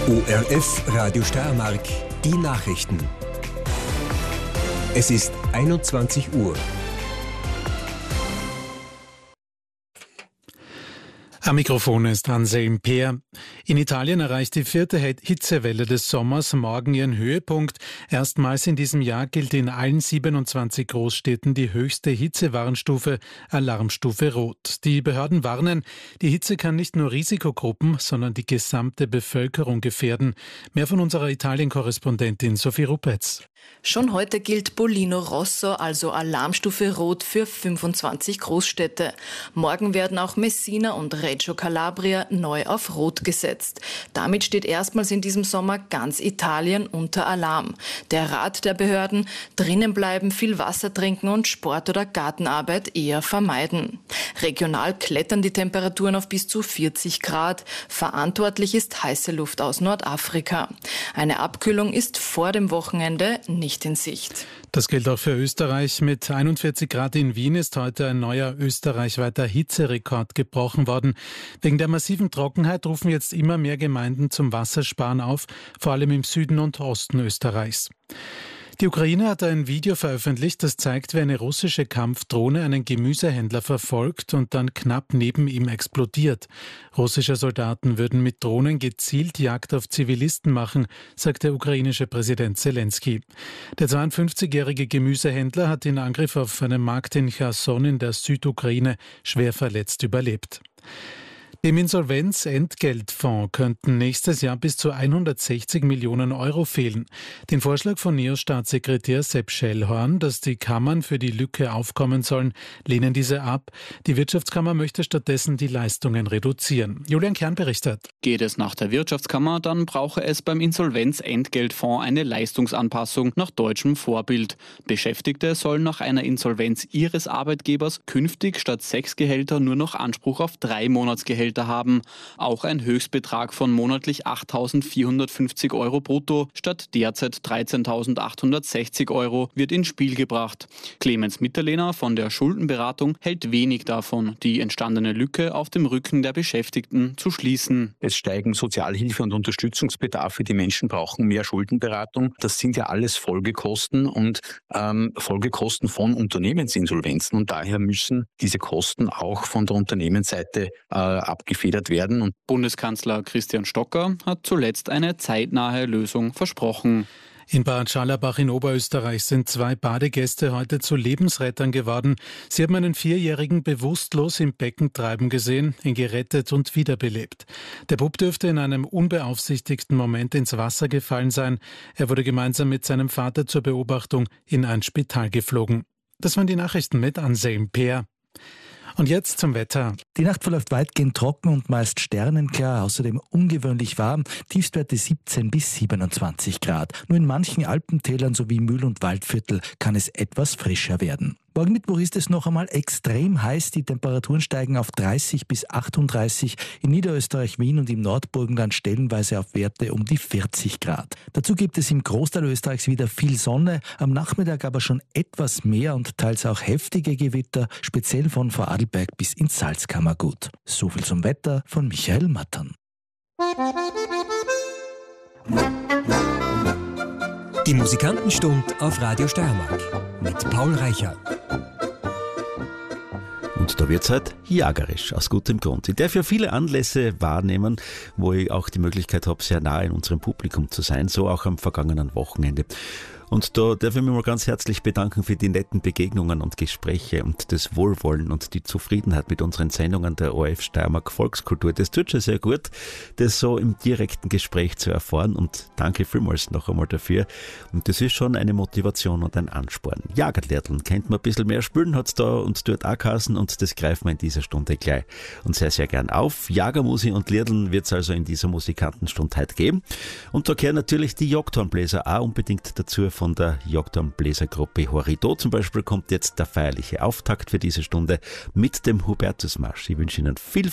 ORF Radio Steiermark, die Nachrichten. Es ist 21 Uhr. Am Mikrofon ist Anselm Peer. In Italien erreicht die 4. Hitzewelle des Sommers morgen ihren Höhepunkt. Erstmals in diesem Jahr gilt in allen 27 Großstädten die höchste Hitzewarnstufe, Alarmstufe Rot. Die Behörden warnen, die Hitze kann nicht nur Risikogruppen, sondern die gesamte Bevölkerung gefährden. Mehr von unserer Italien-Korrespondentin Sophie Rupetz. Schon heute gilt Pollino Rosso, also Alarmstufe Rot, für 25 Großstädte. Morgen werden auch Messina und Reggio Calabria neu auf Rot gesetzt. Damit steht erstmals in diesem Sommer ganz Italien unter Alarm. Der Rat der Behörden: drinnen bleiben, viel Wasser trinken und Sport- oder Gartenarbeit eher vermeiden. Regional klettern die Temperaturen auf bis zu 40 Grad. Verantwortlich ist heiße Luft aus Nordafrika. Eine Abkühlung ist vor dem Wochenende nicht in Sicht. Das gilt auch für Österreich. Mit 41 Grad in Wien ist heute ein neuer österreichweiter Hitzerekord gebrochen worden. Wegen der massiven Trockenheit rufen jetzt immer mehr Gemeinden zum Wassersparen auf, vor allem im Süden und Osten Österreichs. Die Ukraine hat ein Video veröffentlicht, das zeigt, wie eine russische Kampfdrohne einen Gemüsehändler verfolgt und dann knapp neben ihm explodiert. Russische Soldaten würden mit Drohnen gezielt Jagd auf Zivilisten machen, sagt der ukrainische Präsident Zelensky. Der 52-jährige Gemüsehändler hat den Angriff auf einen Markt in Cherson in der Südukraine schwer verletzt überlebt. Dem Insolvenzentgeltfonds könnten nächstes Jahr bis zu 160 Millionen Euro fehlen. Den Vorschlag von NEOS-Staatssekretär Sepp Schellhorn, dass die Kammern für die Lücke aufkommen sollen, lehnen diese ab. Die Wirtschaftskammer möchte stattdessen die Leistungen reduzieren. Julian Kern berichtet. Geht es nach der Wirtschaftskammer, dann brauche es beim Insolvenzentgeltfonds eine Leistungsanpassung nach deutschem Vorbild. Beschäftigte sollen nach einer Insolvenz ihres Arbeitgebers künftig statt 6 Gehälter nur noch Anspruch auf 3 Monatsgehälter haben. Auch ein Höchstbetrag von monatlich 8.450 Euro brutto statt derzeit 13.860 Euro wird ins Spiel gebracht. Clemens Mitterlehner von der Schuldenberatung hält wenig davon, die entstandene Lücke auf dem Rücken der Beschäftigten zu schließen. Es steigen Sozialhilfe- und Unterstützungsbedarfe. Die Menschen brauchen mehr Schuldenberatung. Das sind ja alles Folgekosten und Folgekosten von Unternehmensinsolvenzen. Und daher müssen diese Kosten auch von der Unternehmensseite abgefedert werden. Und Bundeskanzler Christian Stocker hat zuletzt eine zeitnahe Lösung versprochen. In Bad Scharlabach in Oberösterreich sind 2 Badegäste heute zu Lebensrettern geworden. Sie haben einen 4-Jährigen bewusstlos im Becken treiben gesehen, ihn gerettet und wiederbelebt. Der Bub dürfte in einem unbeaufsichtigten Moment ins Wasser gefallen sein. Er wurde gemeinsam mit seinem Vater zur Beobachtung in ein Spital geflogen. Das waren die Nachrichten mit Anselm Peer. Und jetzt zum Wetter. Die Nacht verläuft weitgehend trocken und meist sternenklar, außerdem ungewöhnlich warm, Tiefstwerte 17 bis 27 Grad. Nur in manchen Alpentälern sowie Mühl- und Waldviertel kann es etwas frischer werden. Morgen Mittwoch ist es noch einmal extrem heiß. Die Temperaturen steigen auf 30 bis 38, in Niederösterreich, Wien und im Nordburgenland stellenweise auf Werte um die 40 Grad. Dazu gibt es im Großteil Österreichs wieder viel Sonne, am Nachmittag aber schon etwas mehr und teils auch heftige Gewitter, speziell von Vorarlberg bis ins Salzkammergut. So viel zum Wetter von Michael Mattern. Die Musikantenstund auf Radio Steiermark mit Paul Reichert. Und da wird's halt jagerisch, aus gutem Grund. Ich darf ja viele Anlässe wahrnehmen, wo ich auch die Möglichkeit habe, sehr nah in unserem Publikum zu sein, so auch am vergangenen Wochenende. Und da darf ich mich mal ganz herzlich bedanken für die netten Begegnungen und Gespräche und das Wohlwollen und die Zufriedenheit mit unseren Sendungen der ORF Steiermark Volkskultur. Das tut schon sehr gut, das so im direkten Gespräch zu erfahren, und danke vielmals noch einmal dafür. Und das ist schon eine Motivation und ein Ansporn. Jagerlärteln, kennt man ein bisschen mehr spielen, hat's da und dort auch geheißen, und das greifen wir in dieser Stunde gleich und sehr, sehr gern auf. Jagermusik und Lärteln wird's also in dieser Musikantenstunde heute geben. Und da gehören natürlich die Jagdhornbläser auch unbedingt dazu, von der Jagdhornbläsergruppe Horrido. Zum Beispiel kommt jetzt der feierliche Auftakt für diese Stunde mit dem Hubertusmarsch. Ich wünsche Ihnen viel